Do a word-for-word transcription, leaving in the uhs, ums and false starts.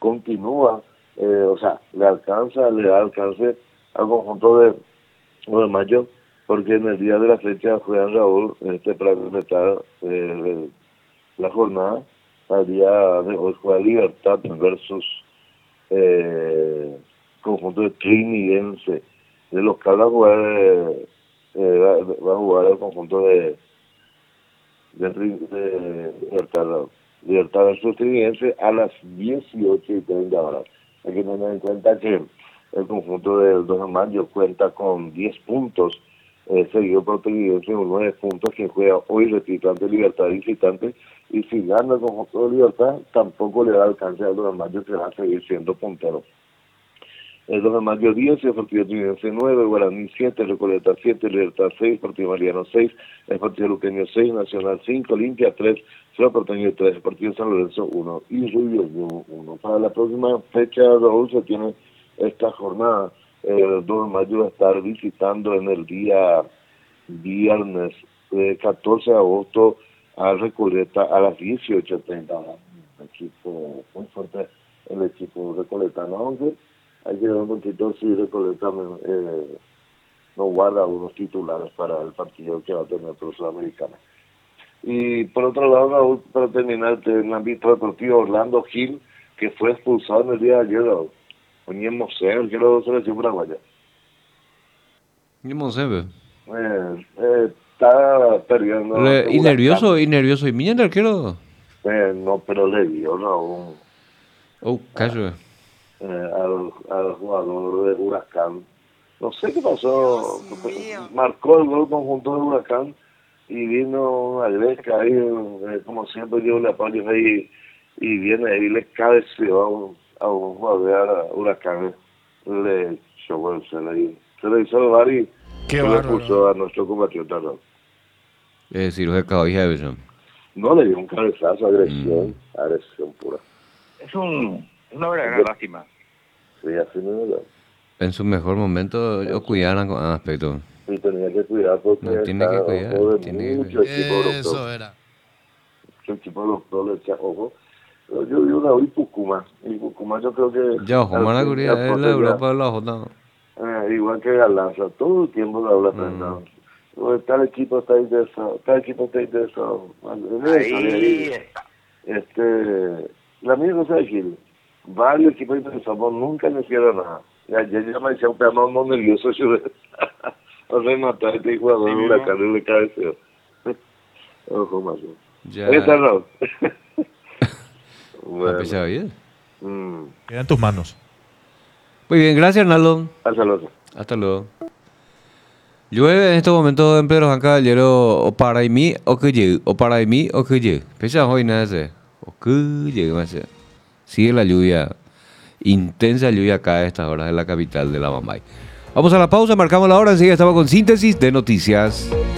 continúa, eh, o sea, le alcanza, le da alcance al conjunto de, de Mayo, porque en el día de la fecha juegan Raúl, este para completar eh, la jornada, al día de hoy juega Libertad versus eh, conjunto de Trinidad. De local va a jugar, eh, eh, va, va a jugar el conjunto de de, de Libertad, Libertad versus Trinidad a las dieciocho y treinta horas. Hay que tener en cuenta que el conjunto del dos de mayo cuenta con diez puntos, eh, seguido por Trinidad con nueve puntos, que juega hoy repito ante Libertad visitante, y si gana el conjunto de Libertad tampoco le da alcance al dos de mayo, que va a seguir siendo puntero. El dos de mayo diez, el partido Trinense nueve, Guaraní siete, Recoleta siete, Libertad seis, Partido Mariano seis, el partido Luqueño seis, Nacional cinco, Olimpia tres, Ciudad Porteño tres, el partido San Lorenzo uno y Rubio uno. Para la próxima fecha, Raúl, se tiene esta jornada. El dos de mayo va a estar visitando en el día viernes eh, catorce de agosto a Recoleta a las dieciocho treinta. Un equipo muy fuerte, el equipo recoletano, aunque hay que ver un poquito si Recoleta eh, no guarda unos titulares para el partido que va a tener por Sudamericana. Y por otro lado, Raúl, para terminar, en el ámbito deportivo, Orlando Gil, que fue expulsado en el día de ayer, Raúl. Oñemo el que lo selección paraguaya. Oñemo eh, eh, Está perdiendo. Le, y nervioso, y nervioso. ¿Y Miña el arquero? Eh, no, pero le dio, Raúl. Oh, caso. Eh, al, al jugador de Huracán. No sé qué pasó, marcó el gol conjunto de Huracán y vino una greca ahí, eh, como siempre yo le apoyo ahí, y viene ahí, le cabeció a un, a un jugador de Huracán, le chocó el cel ahí, se le hizo el bar y Qué se le bárbaro. puso a nuestro compatriota. ¿No? Es decir, los de Caballija de Besón. No, le dio un cabezazo, agresión, Mm. agresión pura. Es un, una verdadera lástima. Sí, así no era. En su mejor momento, ellos cuidaban con aspecto. Y tenía que cuidar porque No, tiene que está cuidar, ojo de tiene que mucho equipo europeo. Eso era. Mucho equipo europeo le echa ojo. Pero yo vi una hoy Pucuma. Y Pucuma yo creo que... Ya, ojo, al Mara fin y Curia al es la cabo Europa de la Jota. ya, eh, igual que Galanza, todo el tiempo le habla Fernando. Mm. Tal equipo está interesado, tal equipo está interesado. Ahí, Este, la misma cosa de Gil. Varios equipos interesados, nunca le hicieron nada. Y ayer ya me decía un pedano muy nervioso, yo a rematar este jugador de Huracán y le cabeceo. Ojo, más. Ya. Ahí está, Raúl. Bueno. bien. Mm. Queda en tus manos. Muy bien, gracias, Arnaldo. Hasta luego. Hasta luego. Llueve en estos momentos en Pedro Juan Caballero, o para mí, o que llegue, o para mí, o que llegue. Pesa hoy nada ese. O que llegue, más. Sigue la lluvia, intensa lluvia acá a estas horas en la capital de la Mambay. Vamos a la pausa, marcamos la hora, enseguida estamos con síntesis de noticias.